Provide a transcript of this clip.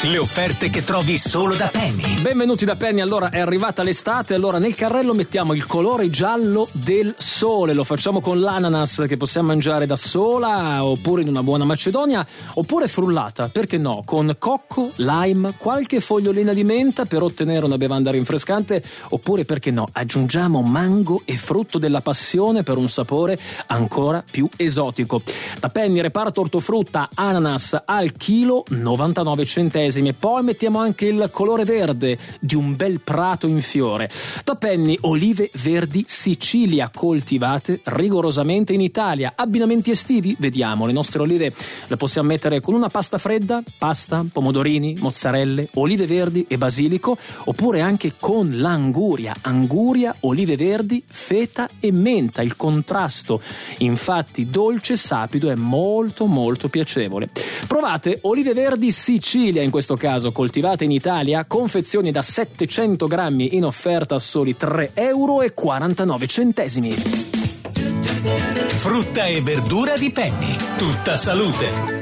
Le offerte che trovi solo da Penny. Benvenuti da Penny. Allora è arrivata l'estate, allora nel carrello mettiamo il colore giallo del sole. Lo facciamo con l'ananas che possiamo mangiare da sola oppure in una buona macedonia oppure frullata, perché no, con cocco, lime, qualche fogliolina di menta per ottenere una bevanda rinfrescante, oppure perché no, aggiungiamo mango e frutto della passione per un sapore ancora più esotico. Da Penny reparto ortofrutta ananas al chilo 99 centesimi. Poi mettiamo anche il colore verde di un bel prato in fiore. Da Penny olive verdi Sicilia coltivate rigorosamente in Italia. Abbinamenti estivi? Vediamo, le nostre olive le possiamo mettere con una pasta fredda, pasta, pomodorini, mozzarelle, olive verdi e basilico, oppure anche con l'anguria, olive verdi, feta e menta. Il contrasto infatti dolce sapido è molto molto piacevole. Provate olive verdi Sicilia, in questo caso coltivate in Italia, confezioni da 700 grammi in offerta a soli €3,49. Frutta e verdura di Penny. Tutta salute.